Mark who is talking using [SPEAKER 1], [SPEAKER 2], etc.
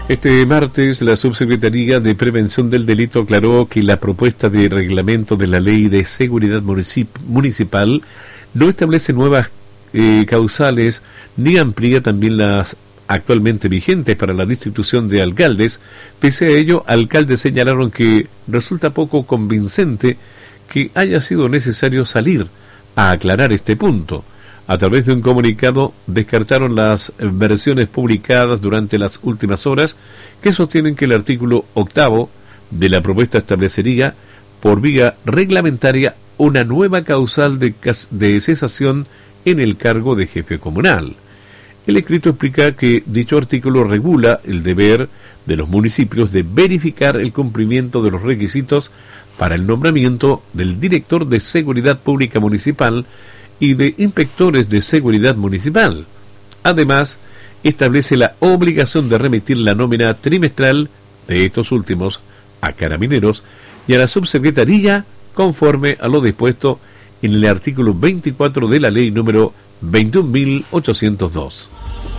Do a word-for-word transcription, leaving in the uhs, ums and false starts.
[SPEAKER 1] Este martes, la Subsecretaría de Prevención del Delito aclaró que la propuesta de reglamento de la Ley de Seguridad Municip- Municipal no establece nuevas eh, causales ni amplía también las actualmente vigentes para la destitución de alcaldes. Pese a ello, alcaldes señalaron que resulta poco convincente que haya sido necesario salir a aclarar este punto. A través de un comunicado descartaron las versiones publicadas durante las últimas horas que sostienen que el artículo octavo de la propuesta establecería por vía reglamentaria una nueva causal de, de cesación en el cargo de jefe comunal. El escrito explica que dicho artículo regula el deber de los municipios de verificar el cumplimiento de los requisitos para el nombramiento del director de Seguridad Pública Municipal y de inspectores de seguridad municipal. Además, establece la obligación de remitir la nómina trimestral de estos últimos a Carabineros y a la Subsecretaría conforme a lo dispuesto en el artículo veinticuatro de la Ley número veintiún mil ochocientos dos.